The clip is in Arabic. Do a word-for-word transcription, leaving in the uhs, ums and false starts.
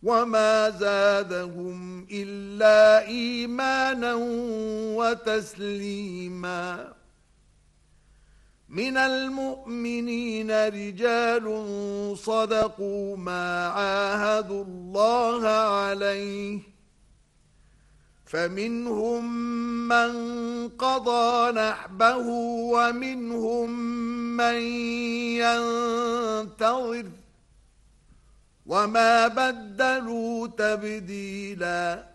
وما زادهم إلا إيمانا وتسليما. من المؤمنين رجال صدقوا ما عاهدوا الله عليه، فمنهم من قضى نحبه ومنهم من ينتظر، وما بدلوا تبديلاً.